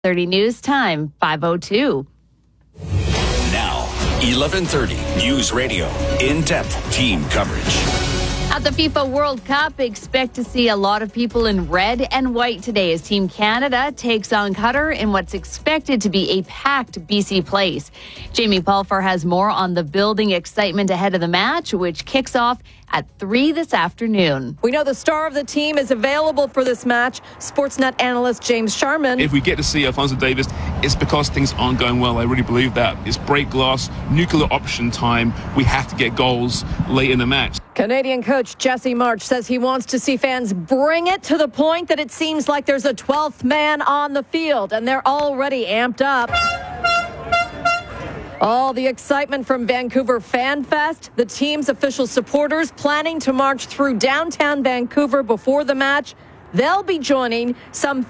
30 News Time, 5:02. Now, 11:30 News Radio. In-depth team coverage. At the FIFA World Cup, expect to see a lot of people in red and white today as Team Canada takes on Qatar in what's expected to be a packed BC Place. Jamie Pulfer has more on the building excitement ahead of the match, which kicks off at 3 this afternoon. We know the star of the team is available for this match, Sportsnet analyst James Sharman. If we get to see Alphonso Davies, it's because things aren't going well. I really believe that. It's break glass, nuclear option time. We have to get goals late in the match. Canadian coach Jesse March says he wants to see fans bring it to the point that it seems like there's a 12th man on the field, and they're already amped up. All the excitement from Vancouver Fan Fest, the team's official supporters planning to march through downtown Vancouver before the match. They'll be joining some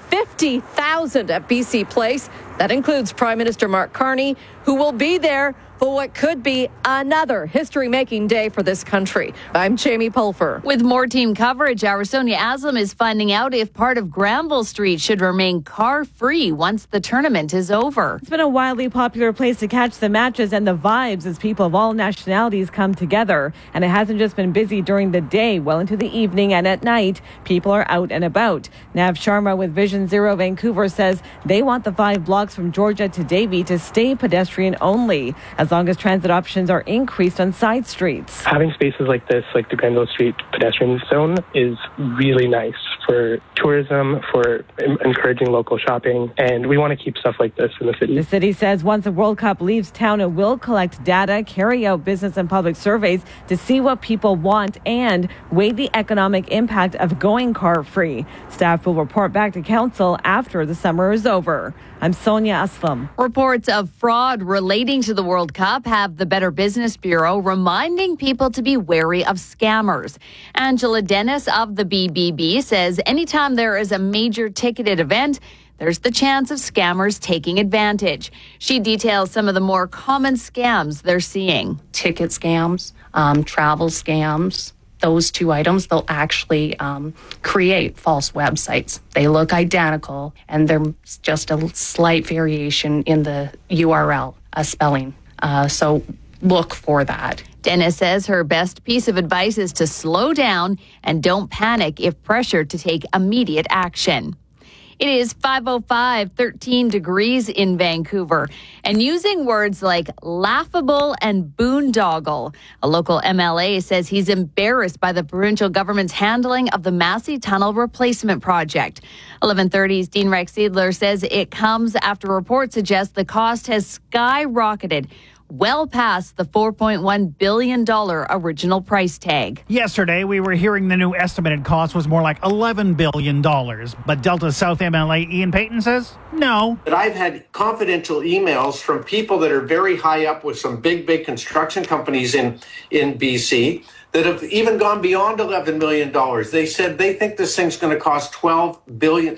50,000 at BC Place. That includes Prime Minister Mark Carney, who will be there for what could be another history-making day for this country. I'm Jamie Pulfer. With more team coverage, our Sonia Aslam is finding out if part of Granville Street should remain car-free once the tournament is over. It's been a wildly popular place to catch the matches and the vibes as people of all nationalities come together. And it hasn't just been busy during the day. Well into the evening and at night, people are out and about. Nav Sharma with Vision Zero Vancouver says they want the 5 blocks from Georgia to Davie to stay pedestrian only, as long as transit options are increased on side streets. Having spaces like this, like the Granville Street pedestrian zone, is really nice for tourism, for encouraging local shopping, and we want to keep stuff like this in the city. The city says once the World Cup leaves town, it will collect data, carry out business and public surveys to see what people want and weigh the economic impact of going car-free. Staff will report back to council after the summer is over. I'm Sonia Aslam. Reports of fraud relating to the World Cup have the Better Business Bureau reminding people to be wary of scammers. Angela Dennis of the BBB says anytime there is a major ticketed event, there's the chance of scammers taking advantage. She details some of the more common scams they're seeing. Ticket scams, travel scams. Those 2 items, they'll actually create false websites. They look identical, and they're just a slight variation in the URL spelling. So look for that. Dennis says her best piece of advice is to slow down and don't panic if pressured to take immediate action. It is 5:05, 13 degrees in Vancouver, and using words like laughable and boondoggle. A local MLA says he's embarrassed by the provincial government's handling of the Massey Tunnel replacement project. 11:30's Dean Rex Seidler says it comes after reports suggest the cost has skyrocketed well past the $4.1 billion original price tag. Yesterday, we were hearing the new estimated cost was more like $11 billion. But Delta South MLA Ian Payton says no. But I've had confidential emails from people that are very high up with some big construction companies in BC that have even gone beyond $11 million. They said they think this thing's going to cost $12 billion,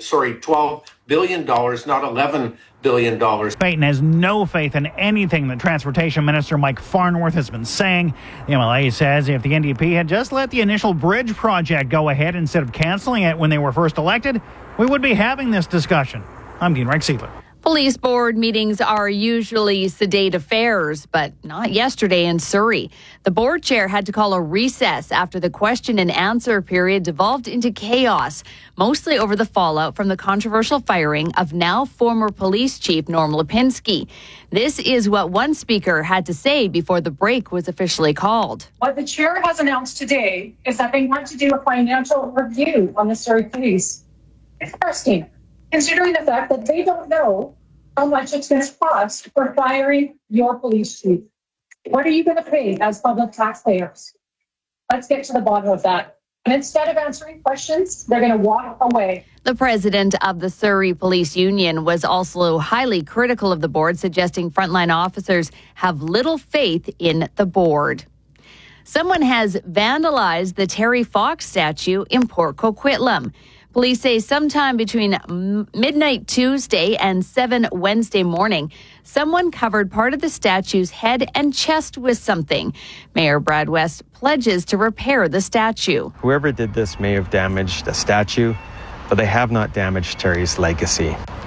not $11 billion. Payton has no faith in anything that Transportation Minister Mike Farnworth has been saying. The MLA says if the NDP had just let the initial bridge project go ahead instead of canceling it when they were first elected, we would be having this discussion. I'm Dean Rex Seidler. Police board meetings are usually sedate affairs, but not yesterday in Surrey. The board chair had to call a recess after the question and answer period devolved into chaos, mostly over the fallout from the controversial firing of now former police chief Norm Lipinski. This is what one speaker had to say before the break was officially called. What the chair has announced today is that they want to do a financial review on the Surrey Police. Interesting, considering the fact that they don't know how much it's going to cost for firing your police chief. What are you going to pay as public taxpayers? Let's get to the bottom of that. And instead of answering questions, they're going to walk away. The president of the Surrey Police Union was also highly critical of the board, suggesting frontline officers have little faith in the board. Someone has vandalized the Terry Fox statue in Port Coquitlam. Police say sometime between midnight Tuesday and 7 Wednesday morning, someone covered part of the statue's head and chest with something. Mayor Brad West pledges to repair the statue. Whoever did this may have damaged a statue, but they have not damaged Terry's legacy.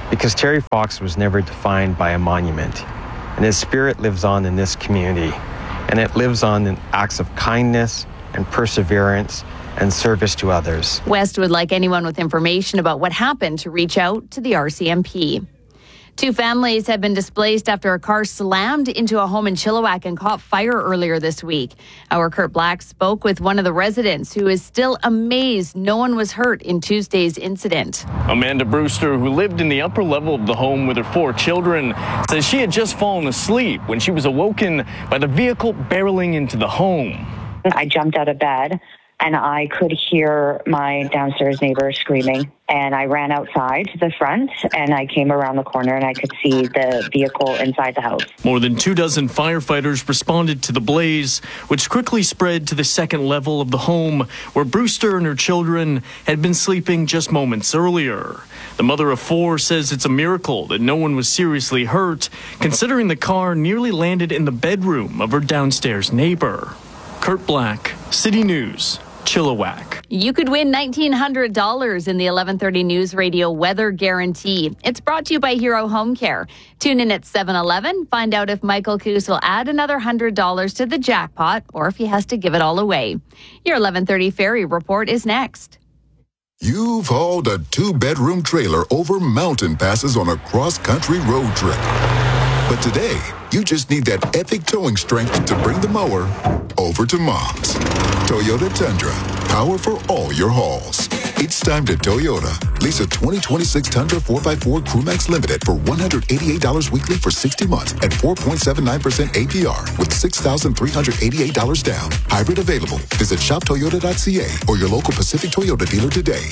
because Terry Fox was never defined by a monument, and his spirit lives on in this community, and it lives on in acts of kindness and perseverance and service to others. West would like anyone with information about what happened to reach out to the RCMP. 2 families have been displaced after a car slammed into a home in Chilliwack and caught fire earlier this week. Our Kurt Black spoke with one of the residents who is still amazed no one was hurt in Tuesday's incident. Amanda Brewster, who lived in the upper level of the home with her 4 children, says she had just fallen asleep when she was awoken by the vehicle barreling into the home. I jumped out of bed and I could hear my downstairs neighbor screaming. And I ran outside to the front and I came around the corner and I could see the vehicle inside the house. More than 24 firefighters responded to the blaze, which quickly spread to the second level of the home where Brewster and her children had been sleeping just moments earlier. The mother of 4 says it's a miracle that no one was seriously hurt, considering the car nearly landed in the bedroom of her downstairs neighbor. Kurt Black, City News, Chilliwack. You could win $1,900 in the 11:30 News Radio Weather Guarantee. It's brought to you by Hero Home Care. Tune in at 7:11. Find out if Michael Coos will add another $100 to the jackpot or if he has to give it all away. Your 11:30 Ferry Report is next. You've hauled a 2-bedroom trailer over mountain passes on a cross-country road trip. But today, you just need that epic towing strength to bring the mower over to Mom's. Toyota Tundra, power for all your hauls. It's time to Toyota. Lease a 2026 Tundra 4x4 Crewmax Limited for $188 weekly for 60 months at 4.79% APR with $6,388 down. Hybrid available. Visit shoptoyota.ca or your local Pacific Toyota dealer today.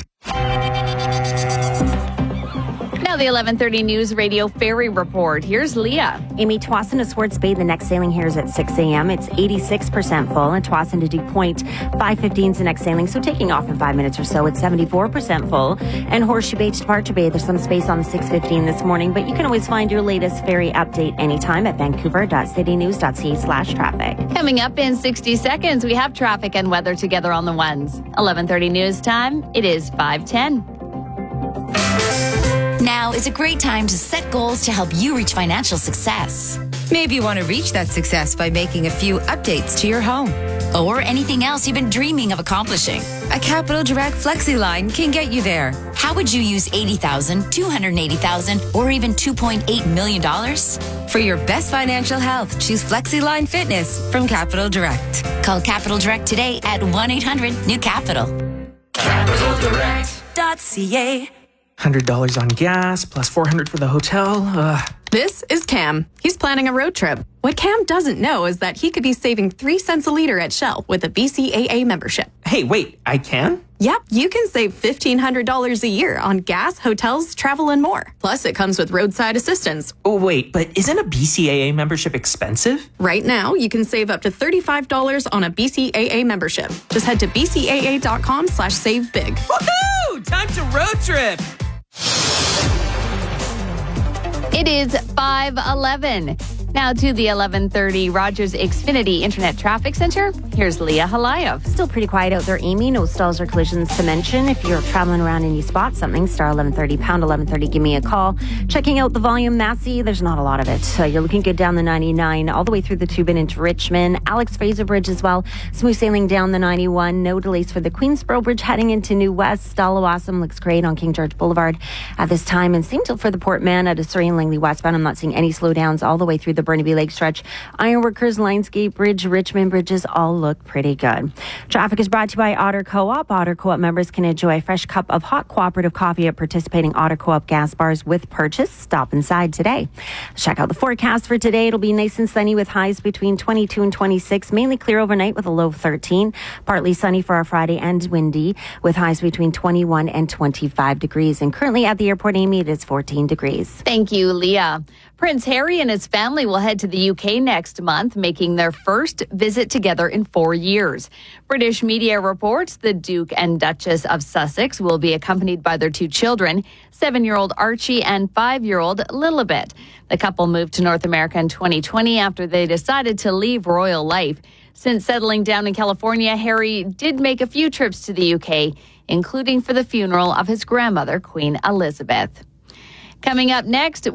Now the 11:30 News Radio Ferry Report. Here's Leah. Amy, Tsawwassen to Swartz Bay, the next sailing here is at 6 a.m. It's 86% full. And Tsawwassen to Duke Point, 5:15 is the next sailing. So taking off in 5 minutes or so, it's 74% full. And Horseshoe Bay to Departure Bay, there's some space on the 6:15 this morning. But you can always find your latest ferry update anytime at vancouver.citynews.ca/traffic. Coming up in 60 seconds, we have traffic and weather together on the ones. 11:30 news time. It is 5:10. Now is a great time to set goals to help you reach financial success. Maybe you want to reach that success by making a few updates to your home. Or anything else you've been dreaming of accomplishing. A Capital Direct FlexiLine can get you there. How would you use $80,000, $280,000, or even $2.8 million? For your best financial health, choose FlexiLine Fitness from Capital Direct. Call Capital Direct today at 1-800-NEW-CAPITAL. CapitalDirect.ca. $100 on gas, plus $400 for the hotel. This is Cam. He's planning a road trip. What Cam doesn't know is that he could be saving 3 cents a liter at Shell with a BCAA membership. Hey, wait, I can? Yep, you can save $1,500 a year on gas, hotels, travel, and more. Plus, it comes with roadside assistance. Oh, wait, but isn't a BCAA membership expensive? Right now, you can save up to $35 on a BCAA membership. Just head to bcaa.com/savebig. Woohoo! Time to road trip! It is 5:11. Now to the 11:30 Rogers Xfinity Internet Traffic Center. Here's Leah Halayev. Still pretty quiet out there, Amy. No stalls or collisions to mention. If you're traveling around and you spot something, star 1130, pound 1130, give me a call. Checking out the volume, Massey, there's not a lot of it. You're looking good down the 99, all the way through the Tubin into Richmond. Alex Fraser Bridge as well. Smooth sailing down the 91. No delays for the Queensboro Bridge heading into New West. Stallawasam looks great on King George Boulevard at this time. And same deal for the Port Mann at Surrey and Langley westbound. I'm not seeing any slowdowns all the way through the Burnaby Lake stretch. Ironworkers, Lionsgate Bridge, Richmond bridges all look pretty good. Traffic is brought to you by Otter Co-op. Otter Co-op members can enjoy a fresh cup of hot cooperative coffee at participating Otter Co-op gas bars with purchase. Stop inside today. Check out the forecast for today. It'll be nice and sunny with highs between 22 and 26. Mainly clear overnight with a low of 13. Partly sunny for our Friday and windy with highs between 21 and 25 degrees. And currently at the airport, Amy, it is 14 degrees. Thank you, Leah. Prince Harry and his family will head to the UK next month, making their first visit together in 4 years. British media reports the Duke and Duchess of Sussex will be accompanied by their 2 children, 7-year-old Archie and 5-year-old Lilibet. The couple moved to North America in 2020 after they decided to leave royal life. Since settling down in California, Harry did make a few trips to the UK, including for the funeral of his grandmother, Queen Elizabeth. Coming up next,